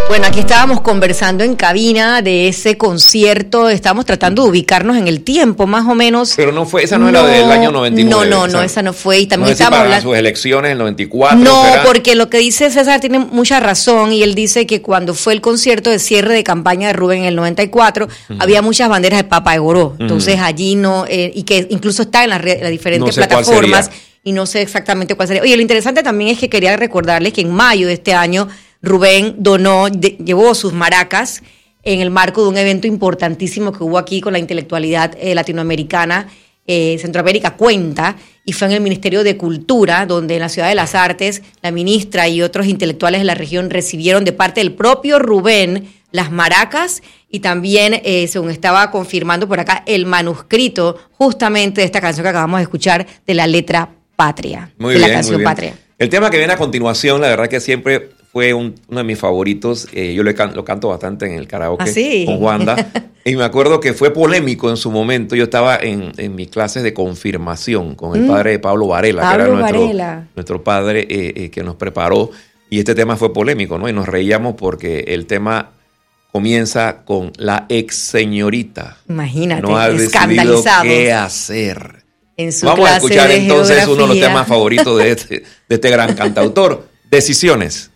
Bueno, aquí estábamos conversando en cabina de ese concierto, estábamos tratando de ubicarnos en el tiempo, más o menos. Pero no fue, esa no es la del año 99. No, esa no fue. Y también no sé si para sus elecciones en el 94. No, ¿será? porque lo que dice César tiene mucha razón, y él dice que cuando fue el concierto de cierre de campaña de Rubén en el 94, había muchas banderas de Papa de Goró. Entonces allí no, y que incluso está en las diferentes plataformas, y no sé exactamente cuál sería. Oye, lo interesante también es que quería recordarles que en mayo de este año Rubén llevó sus maracas en el marco de un evento importantísimo que hubo aquí con la intelectualidad latinoamericana. Centroamérica Cuenta, y fue en el Ministerio de Cultura, donde en la Ciudad de las Artes la ministra y otros intelectuales de la región recibieron de parte del propio Rubén las maracas, y también, según estaba confirmando por acá, el manuscrito justamente de esta canción que acabamos de escuchar, de la letra Patria, la canción Patria. El tema que viene a continuación, la verdad que siempre fue uno de mis favoritos. Yo lo canto bastante en el karaoke con Wanda. Y me acuerdo que fue polémico en su momento. Yo estaba en mis clases de confirmación con el padre de Pablo Varela, que era nuestro padre que nos preparó. Y este tema fue polémico, ¿no? Y nos reíamos porque el tema comienza con la ex señorita. Imagínate, no ha decidido qué hacer. Vamos a escuchar entonces uno de los temas favoritos de este gran cantautor, Decisiones.